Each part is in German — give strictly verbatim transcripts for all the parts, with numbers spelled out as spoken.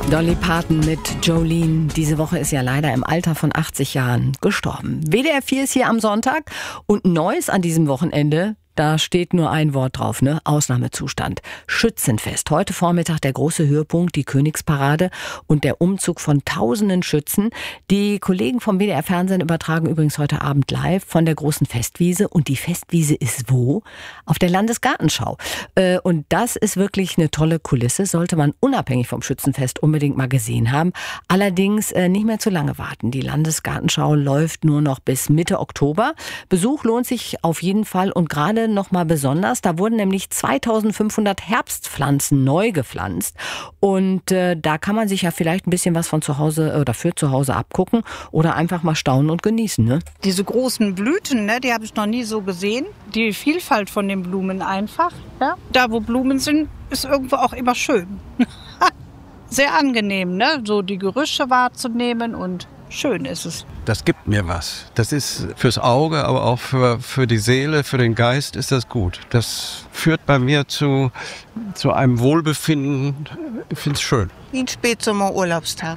Dolly Parton mit Jolene. Diese Woche ist ja leider im Alter von achtzig Jahren gestorben. W D R vier ist hier am Sonntag und Neues an diesem Wochenende. Da steht nur ein Wort drauf, ne? Ausnahmezustand. Schützenfest. Heute Vormittag der große Höhepunkt, die Königsparade und der Umzug von tausenden Schützen. Die Kollegen vom W D R Fernsehen übertragen übrigens heute Abend live von der großen Festwiese. Und die Festwiese ist wo? Auf der Landesgartenschau. Und das ist wirklich eine tolle Kulisse. Sollte man unabhängig vom Schützenfest unbedingt mal gesehen haben. Allerdings nicht mehr zu lange warten. Die Landesgartenschau läuft nur noch bis Mitte Oktober. Besuch lohnt sich auf jeden Fall und gerade noch mal besonders. Da wurden nämlich zweitausendfünfhundert Herbstpflanzen neu gepflanzt und äh, da kann man sich ja vielleicht ein bisschen was von zu Hause oder für zu Hause abgucken oder einfach mal staunen und genießen, ne? Diese großen Blüten, ne, die habe ich noch nie so gesehen. Die Vielfalt von den Blumen einfach. Ja? Da, wo Blumen sind, ist irgendwo auch immer schön. Sehr angenehm, ne? So die Gerüche wahrzunehmen und schön ist es. Das gibt mir was. Das ist fürs Auge, aber auch für, für die Seele, für den Geist ist das gut. Das führt bei mir zu, zu einem Wohlbefinden. Ich finde es schön. Wie ein Spätsommerurlaubstag.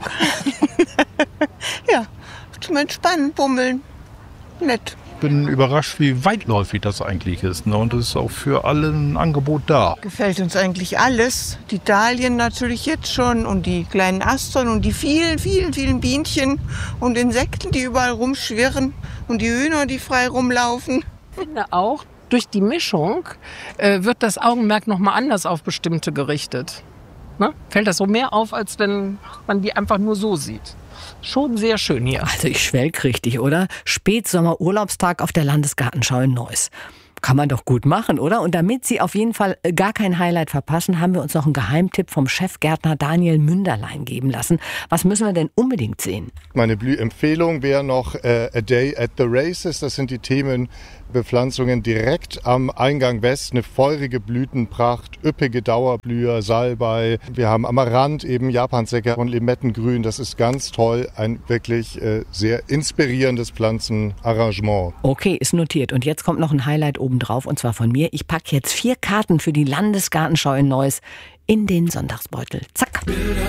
Ja, zum Entspannen, bummeln. Nett. Ich bin überrascht, wie weitläufig das eigentlich ist. Ne? Und es ist auch für alle ein Angebot da. Gefällt uns eigentlich alles. Die Dahlien natürlich jetzt schon und die kleinen Astern und die vielen, vielen, vielen Bienchen und Insekten, die überall rumschwirren und die Hühner, die frei rumlaufen. Ich finde auch, durch die Mischung äh, wird das Augenmerk nochmal anders auf bestimmte gerichtet. Ne? Fällt das so mehr auf, als wenn man die einfach nur so sieht. Schon sehr schön hier. Also ich schwelg richtig, oder? Spätsommer-Urlaubstag auf der Landesgartenschau in Neuss. Kann man doch gut machen, oder? Und damit Sie auf jeden Fall gar kein Highlight verpassen, haben wir uns noch einen Geheimtipp vom Chefgärtner Daniel Münderlein geben lassen. Was müssen wir denn unbedingt sehen? Meine Blühempfehlung wäre noch äh, A Day at the Races. Das sind die Themenbepflanzungen direkt am Eingang West. Eine feurige Blütenpracht, üppige Dauerblüher, Salbei. Wir haben Amaranth, eben Japansäcker und Limettengrün. Das ist ganz toll. Ein wirklich äh, sehr inspirierendes Pflanzenarrangement. Okay, ist notiert. Und jetzt kommt noch ein Highlight obendrauf, und zwar von mir. Ich packe jetzt vier Karten für die Landesgartenschau in Neuss in den Sonntagsbeutel. Zack.